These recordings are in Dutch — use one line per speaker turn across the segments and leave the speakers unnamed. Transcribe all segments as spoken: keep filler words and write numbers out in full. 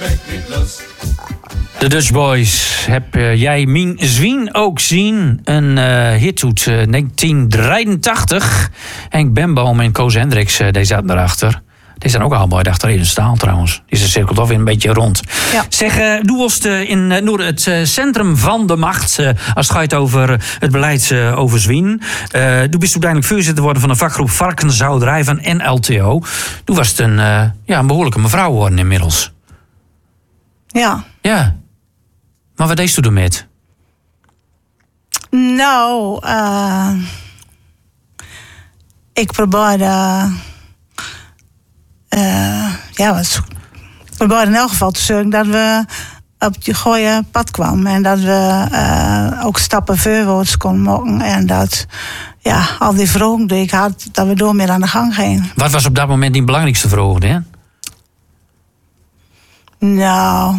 De Dutch Boys, heb uh, jij Mien Zwien ook zien? Een uh, hit uit uh, negentien drieëntachtig. Henk Bemboom en Koos Hendricks, uh, die zaten erachter. Die zijn ook al mooi achterin staan trouwens. Die is cirkelt toch weer een beetje rond. Ja. Zeg, uh, doe was uh, in uh, Noord het uh, centrum van de macht. Uh, als het gaat over uh, het beleid uh, over Zwien. Uh, toen bist uiteindelijk voorzitter worden van de vakgroep Varkenshouderij van N L T O. Toen was het een, uh, ja, een behoorlijke mevrouw geworden inmiddels.
Ja.
Ja. Maar wat deed je toen met?
Nou, uh, ik probeerde... Uh, ja, wat, ik probeerde in elk geval te zorgen dat we op die goede pad kwamen. En dat we uh, ook stappen voorwaarts konden maken. En dat, ja, al die vragen die ik had, dat we door meer aan de gang gingen.
Wat was op dat moment die belangrijkste vraag, hè?
Nou...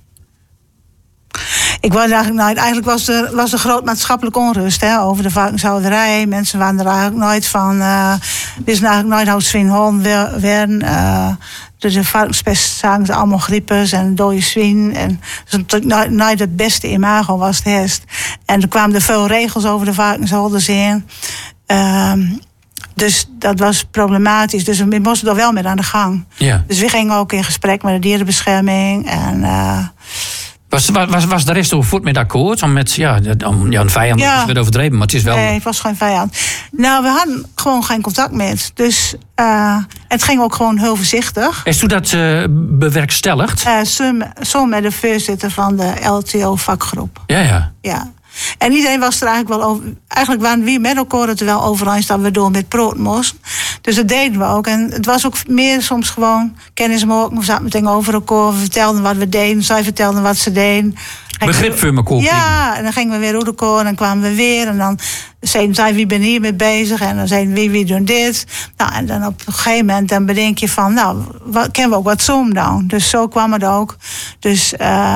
Ik was eigenlijk nooit, eigenlijk was er, was er groot maatschappelijke onrust hè, over de varkenshouderij. Mensen waren er eigenlijk nooit van. Uh, wisten eigenlijk nooit hoe Zwien werden. Uh, dus de varkenspest zagen ze allemaal griepers en dode zwien. En dus natuurlijk nooit, nooit het beste imago was het eerst. En er kwamen er veel regels over de varkenshouders in. Uh, dus dat was problematisch. Dus we moesten er wel mee aan de gang.
Ja. Dus
we gingen ook in gesprek met de dierenbescherming. En... Uh,
Was, was, was de rest ook voort met akkoord? Om met, ja, om, ja, een vijand ja. is weer overdreven, maar het is wel...
Nee, het was geen vijand. Nou, we hadden gewoon geen contact met. Dus uh, het ging ook gewoon heel voorzichtig.
Is toen dat uh, bewerkstelligd?
Uh, Zo met de voorzitter van de L T O-vakgroep.
Ja, ja.
Ja. En iedereen was er eigenlijk wel over... Eigenlijk waren we met elkaar het er wel over eens dat we door met brood moesten. Dus dat deden we ook. En het was ook meer soms gewoon kennis maken. We zaten meteen over elkaar. We vertelden wat we deden. Zij vertelden wat ze deden.
Begrip voor elkaar.
Ja, en dan gingen we weer over elkaar. En dan kwamen we weer. En dan zeiden zij, wie ben hier mee bezig? En dan zeiden we, wie doen dit? Nou, en dan op een gegeven moment dan bedenk je van... Nou, wat, kennen we ook wat zoom doen? Dus zo kwam het ook. Dus... Uh,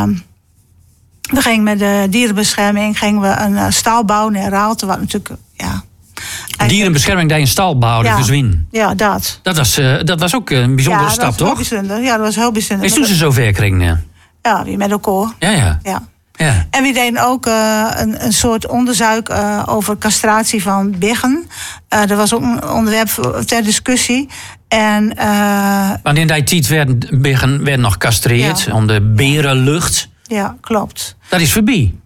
We gingen met de dierenbescherming gingen we een uh, stal bouwen in Raalte. Wat natuurlijk, ja...
Dierenbescherming die een stal bouwde
ja,
voor Zwien.
Ja, dat.
Dat was, uh, dat was ook een bijzondere
ja,
stap,
toch?
Bijzonder.
Ja, dat was heel bijzonder.
Is toen ze zover kregen?
Ja, weer met elkaar.
Ja, ja.
ja.
ja.
En we deden ook uh, een, een soort onderzoek uh, over castratie van biggen. Uh, dat was ook een onderwerp ter discussie. En, uh,
Want in die tijd werden biggen werden nog gecastreerd ja. om de berenlucht.
Ja, klopt.
Dat is voorbij.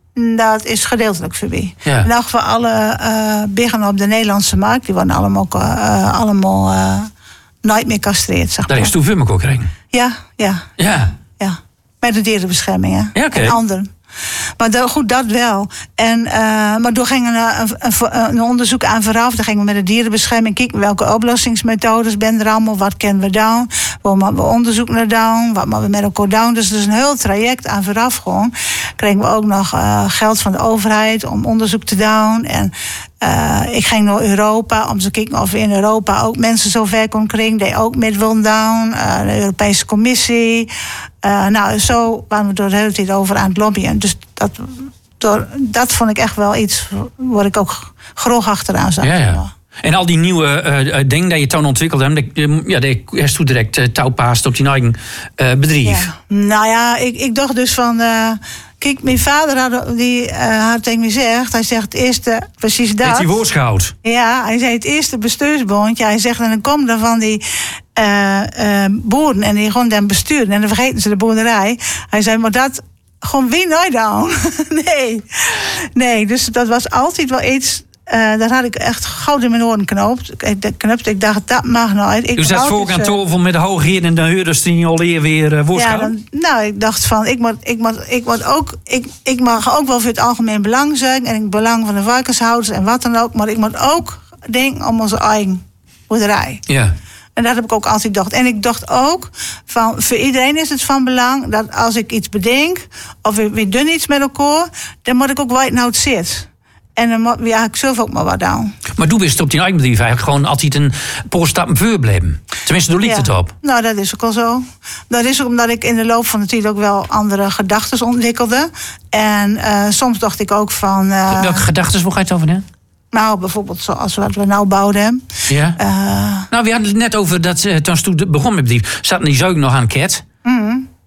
Dat is gedeeltelijk voorbij.
Ja.
In elk geval alle uh, biggen op de Nederlandse markt... die worden allemaal, uh, allemaal uh, nooit meer castreerd. Zeg maar.
Daar is toen veel gekregen.
Ja, ja.
Ja.
ja. Met de dierenbescherming, hè.
Ja, okay.
En anderen. Maar dat, goed, dat wel. En, uh, maar toen gingen we een, een, een onderzoek aan vooraf. Dan gingen we met de dierenbescherming kijken welke oplossingsmethodes ben er allemaal. Wat kennen we doen? Waar moeten we onderzoek naar doen? Wat moeten we met elkaar doen? Dus er is een heel traject aan vooraf gewoon. Kregen we ook nog uh, geld van de overheid om onderzoek te doen. En uh, ik ging naar Europa om te kijken of we in Europa ook mensen zover konden krijgen. Die ook met wilden doen. Uh, de Europese Commissie. Uh, nou, zo waren we door de hele tijd over aan het lobbyen. Dus dat, door, dat vond ik echt wel iets waar ik ook groog achteraan zat.
Ja, ja. En al die nieuwe uh, dingen die je toen ontwikkeld hebt, ja, die heeft toen direct uh, touwpaast op die eigen uh, bedrijf.
Ja. Nou ja, ik, ik dacht dus van... Uh, kijk, mijn vader had, die, uh, had tegen me gezegd... Hij zegt het eerste, precies dat...
Heeft hij woordschoud?
Ja, hij zei het eerste bestuursbondje. Hij zegt, en dan komen er van die uh, uh, boeren... en die gewoon dan besturen. En dan vergeten ze de boerderij. Hij zei, maar dat... Gewoon wie nooit dan? nee. Nee, dus dat was altijd wel iets... Uh, daar had ik echt goud in mijn oren knoopt. Ik, knoopt, ik dacht, dat mag nooit. Ik
u zat voor aan tafel met de hoogheer en de huurders die al weer uh, woordschouwen?
Ja, nou, ik dacht van, ik, moet, ik, moet, ik, moet ook, ik, ik mag ook wel voor het algemeen belang zijn... en het belang van de varkenshouders en wat dan ook... maar ik moet ook denken om onze eigen boerderij.
Ja.
En dat heb ik ook altijd gedacht. En ik dacht ook, van, voor iedereen is het van belang... dat als ik iets bedenk, of we, we doen iets met elkaar... dan moet ik ook weten hoe het zit. En dan moet ja, ik zelf ook maar wat doen.
Maar toen wist op die eigen bedrijf eigenlijk gewoon altijd een paar stappen voor blijven. Tenminste, daar liep
ja.
het op.
Nou, dat is ook al zo. Dat is ook omdat ik in de loop van de tijd ook wel andere gedachten ontwikkelde. En uh, soms dacht ik ook van... Uh,
Welke gedachten, hoe ga je het over hebben?
Nou, bijvoorbeeld zoals wat we nou bouwden.
Ja. Uh, nou, we hadden het net over dat uh, toen Stoet begon met bedrijf. Zaten die zeuk nog aan ket.
Mm.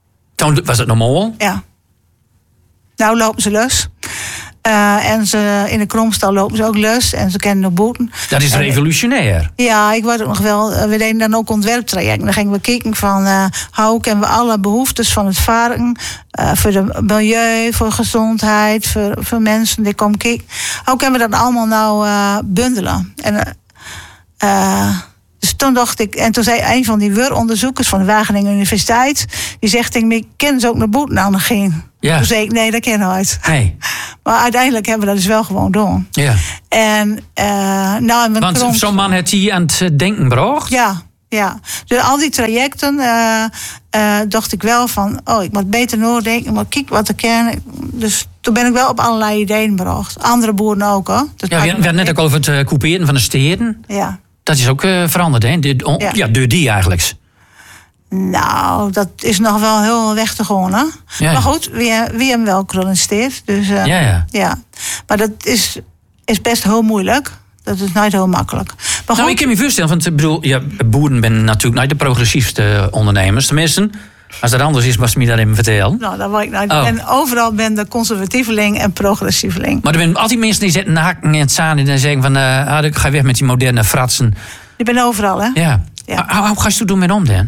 Toen was het normaal?
Ja. Nou lopen ze los. Uh, en ze, in de kromstal lopen ze ook los. En ze kennen de boeten.
Dat is revolutionair.
En, ja, ik word ook nog wel... We deden dan ook ontwerptrajecten. Dan gingen we kijken van... Uh, hoe kunnen we alle behoeftes van het varken... Uh, voor het milieu, voor gezondheid... voor, voor mensen die komen kijken... Hoe kunnen we dat allemaal nou uh, bundelen? En... Uh, uh, Dus toen dacht ik, en toen zei een van die W U R-onderzoekers van de Wageningen Universiteit, die zegt tegen me, kennen ze ook naar boeten aan de geen?
Ja.
Toen zei ik, nee, dat ken ik nooit.
Nee.
Maar uiteindelijk hebben we dat dus wel gewoon doen.
Ja.
En, uh, nou, en
Want
kromp...
zo'n man heeft hij aan het denken gebracht?
Ja, ja. Dus al die trajecten uh, uh, dacht ik wel van, oh, ik moet beter nadenken, ik moet kijken wat ik ken. Dus toen ben ik wel op allerlei ideeën gebracht. Andere boeren ook, hoor. Dus
ja, we hadden net ook over het uh, couperen van de steden.
Ja.
Dat is ook uh, veranderd, hè? De, on, ja. ja, door die eigenlijk.
Nou, dat is nog wel heel weg te gaan, hè? Ja. Maar goed, wie, wie hem wel koloniseert. Dus, uh,
ja, ja.
ja. Maar dat is, is best heel moeilijk. Dat is nooit heel makkelijk. Maar
nou,
goed,
ik kan me voorstellen, want ik bedoel, ja, boeren zijn natuurlijk niet de progressiefste ondernemers. Tenminste, als dat anders is, mag je me dat even vertellen.
Nou, dat wil ik nou.
Oh.
En overal ben de conservatieveling en progressieveling.
Maar er zijn altijd mensen die zetten hakken en het zaan en zeggen van, uh, ah, ik ga weg met die moderne fratsen.
Je bent overal, hè?
Ja.
Ja.
Hoe, hoe ga je het doen met om, dan?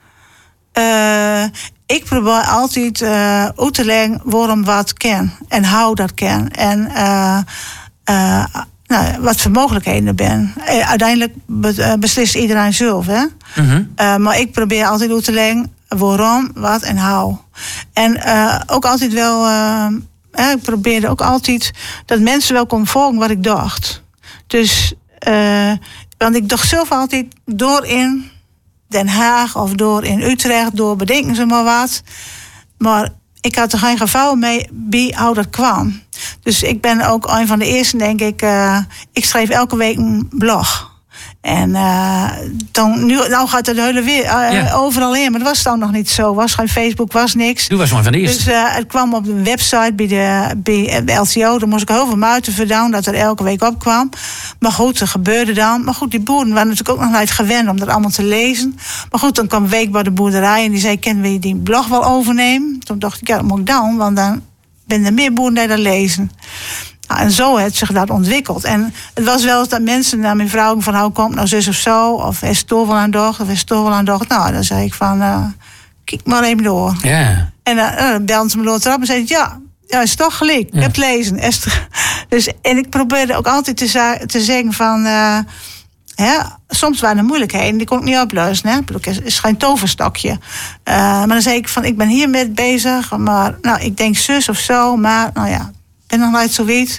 Uh, ik probeer altijd uh, uit te leggen waarom wat ken. En hoe dat ken. En uh, uh, nou, wat voor mogelijkheden er zijn. Uh, uiteindelijk be- uh, beslist iedereen zelf, hè?
Mm-hmm.
Uh, maar ik probeer altijd uit te leggen waarom, wat en hoe. En uh, ook altijd wel... Uh, uh, ik probeerde ook altijd dat mensen wel konden volgen wat ik dacht. Dus... Uh, want ik dacht zelf altijd door in Den Haag of door in Utrecht, door bedenken ze maar wat. Maar ik had er geen geval mee bij hoe dat kwam. Dus ik ben ook een van de eerste, denk ik. Uh, ik schreef elke week een blog. En uh, dan, nu nou gaat het de hele weer uh, ja. overal in. Maar dat was dan nog niet zo. Was geen Facebook, was niks.
Toen was gewoon van de eerste.
Dus uh, het kwam op de website bij de, bij de L T O. Daar moest ik heel veel moeite voor doen dat er elke week op kwam. Maar goed, dat gebeurde dan. Maar goed, die boeren waren natuurlijk ook nog nooit gewend om dat allemaal te lezen. Maar goed, dan kwam een week bij de boerderij en die zei, kunnen we die blog wel overnemen? Toen dacht ik, ja, dat moet ik doen, want dan ben er meer boeren die dat lezen. Nou, en zo heeft zich dat ontwikkeld. En het was wel eens dat mensen naar mijn vrouw van, hoe komt nou zus of zo? Of is het toch wel aan dag? Of is het toch wel aan dag? Nou, dan zei ik van, uh, kijk maar even door.
Yeah.
En uh, dan belde ze me door het trap en zei, ja, ja, is toch gelijk.
Ja.
Ik heb het lezen. Dus, en ik probeerde ook altijd te, za- te zeggen van, uh, hè, soms waren er moeilijkheden, die kon ik niet oplossen. Hè? Het is geen toverstokje. Uh, maar dan zei ik van, ik ben hiermee bezig, maar nou, ik denk zus of zo, maar nou ja, ik ben nog nooit zoiets.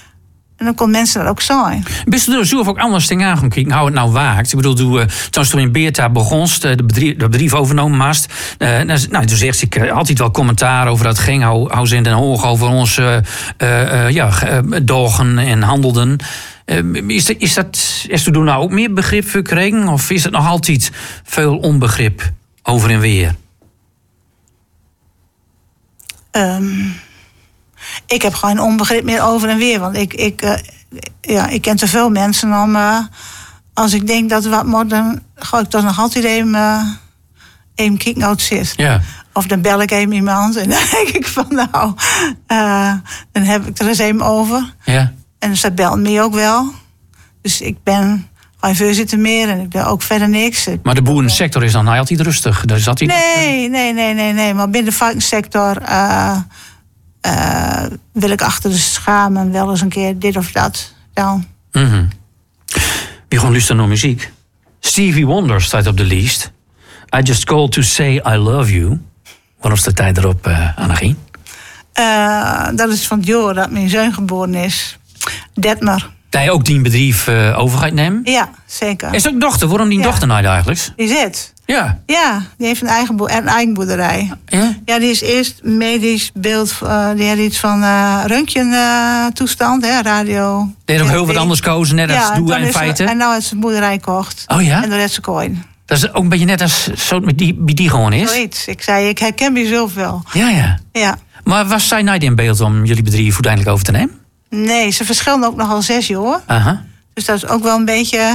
En dan kon mensen dat ook zijn.
Bist du er zelf ook anders tegen gaan kijken? Hou het nou waakt. Ik bedoel, toen, toen je in Beerta begonst, de bedrijf, de bedrijf overnomen hast. Uh, nou, toen zegt ik altijd wel commentaar over dat ging. Hou, hou ze in Den Hoog over onze uh, uh, ja, uh, dogen en handelden. Uh, is, dat, is dat, is er nou ook meer begrip voor gekregen? Of is het nog altijd veel onbegrip over en weer?
Um... Ik heb geen onbegrip meer over en weer. Want ik, ik, uh, ja, ik ken te veel mensen om... Uh, als ik denk dat er wat moet, dan ga ik toch nog altijd even... Uh, even kijken hoe het zit.
Ja.
Of dan bel ik even iemand en dan denk ik van... nou, uh, dan heb ik er eens even over.
Ja.
En dus dat belt me ook wel. Dus ik ben geen voorzitter meer en ik ben ook verder niks.
Maar de boerensector is dan altijd rustig? Dat is altijd
nee, nee, nee, nee, nee. Maar binnen de varkenssector... Uh, Uh, wil ik achter de schamen wel eens een keer dit of dat dan.
Mm-hmm. We gaan luisteren naar muziek. Stevie Wonder staat op de lijst. I Just Called To Say I Love You. Wat was de tijd erop, uh, Annegien?
Uh, dat is van het jaar dat mijn zoon geboren is. Detmer.
Dat je ook die bedrijf uh, over gaat nemen?
Ja, zeker.
Is ook dochter? Waarom die
ja.
dochter nou eigenlijk?
Die zit.
Ja.
Ja, die heeft een eigen, boer, een eigen boerderij.
Ja?
Ja, die is eerst medisch beeld... Uh, die had iets van uh, röntgentoestand, uh, radio.
Die heeft ook heel wat anders kozen, net als
ja,
doe in feite.
En nou heeft ze een boerderij gekocht.
Oh ja?
En de rest coin.
Dat is ook een beetje net als zo met die, wie die gewoon is?
Zoiets. Ik zei, ik herken mezelf wel.
Ja, ja.
Ja.
Maar was zij nooit in beeld om jullie bedrijf uiteindelijk over te nemen?
Nee, ze verschillen ook nogal zes jaar.
Aha.
Dus dat is ook wel een beetje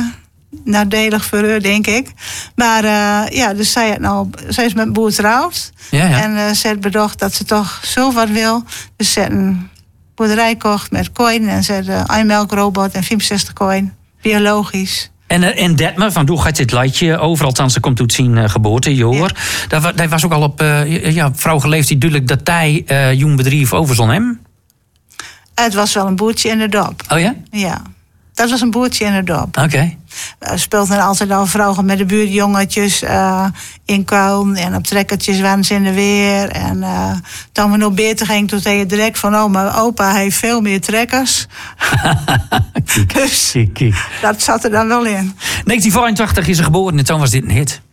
nadelig voor haar, denk ik. Maar uh, ja, dus zij, had nou, zij is met een boer getrouwd.
Ja, ja.
En uh, ze had bedacht dat ze toch zo wat wil. Dus ze had een boerderij kocht met koeien. En ze had uh, een melkrobot en vierenzestig koeien. Biologisch.
En, uh, en Detmer, van hoe gaat dit leidje over? Althans, ze komt uit zijn uh, geboorte, joor. Ja. Daar, daar was ook al op uh, ja, vrouw geleefd die duidelijk dat hij uh, jong bedrijf over zon hem.
Het was wel een boertje in de dorp.
Oh ja?
Ja. Dat was een boertje in het dorp.
Oké. Okay.
Uh, speelden altijd al vrouwen met de buurtjongetjes uh, in Kuiln. En op trekkertjes waren ze in de weer. En uh, toen we nog beter gingen, toen zei je direct van... oh, mijn opa heeft veel meer trekkers.
Kijk,
dus
kijk, kijk.
Dat zat er dan wel in.
negentien vijfentachtig is er geboren en toen was dit een hit.